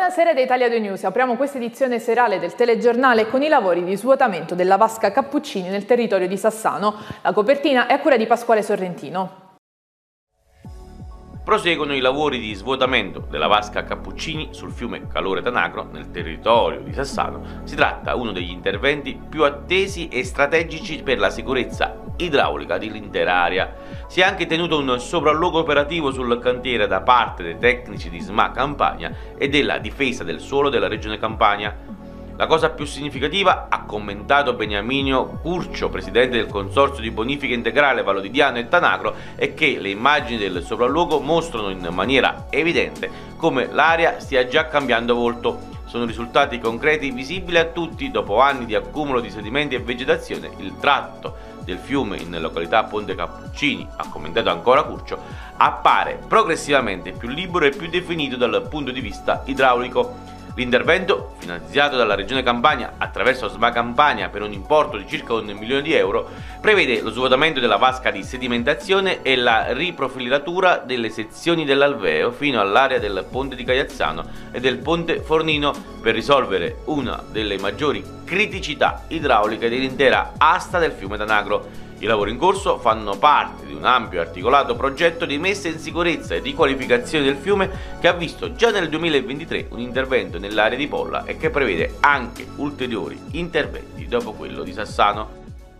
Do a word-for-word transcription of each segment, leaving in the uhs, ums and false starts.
Buonasera da Italia due News. Apriamo questa edizione serale del telegiornale con i lavori di svuotamento della vasca Cappuccini nel territorio di Sassano. La copertina è a cura di Pasquale Sorrentino. Proseguono i lavori di svuotamento della vasca Cappuccini sul fiume Calore Tanagro nel territorio di Sassano. Si tratta di uno degli interventi più attesi e strategici per la sicurezza idraulica dell'intera area. Si è anche tenuto un sopralluogo operativo sul cantiere da parte dei tecnici di S M A Campania e della difesa del suolo della regione Campania. La cosa più significativa, ha commentato Beniamino Curcio, presidente del consorzio di bonifica integrale Valodidiano e Tanagro, è che le immagini del sopralluogo mostrano in maniera evidente come l'area stia già cambiando volto. Sono risultati concreti visibili a tutti. Dopo anni di accumulo di sedimenti e vegetazione, il tratto del fiume in località Ponte Cappuccini, ha commentato ancora Curcio, appare progressivamente più libero e più definito dal punto di vista idraulico. L'intervento, finanziato dalla Regione Campania attraverso S M A Campania per un importo di circa un milione di euro, prevede lo svuotamento della vasca di sedimentazione e la riprofilatura delle sezioni dell'alveo fino all'area del ponte di Caiazzano e del ponte Fornino per risolvere una delle maggiori criticità idrauliche dell'intera asta del fiume Tanagro. I lavori in corso fanno parte di un ampio e articolato progetto di messa in sicurezza e di qualificazione del fiume che ha visto già nel duemilaventitré un intervento nell'area di Polla e che prevede anche ulteriori interventi dopo quello di Sassano.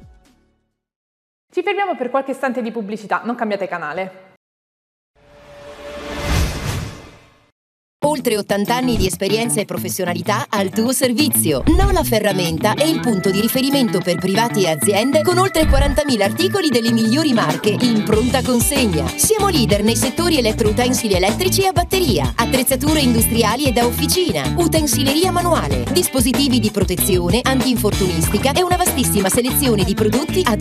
Ci fermiamo per qualche istante di pubblicità, non cambiate canale. Oltre ottanta anni di esperienza e professionalità al tuo servizio. Nola Ferramenta è il punto di riferimento per privati e aziende con oltre quarantamila articoli delle migliori marche in pronta consegna. Siamo leader nei settori elettroutensili elettrici e a batteria, attrezzature industriali e da officina, utensileria manuale, dispositivi di protezione, antinfortunistica e una vastissima selezione di prodotti a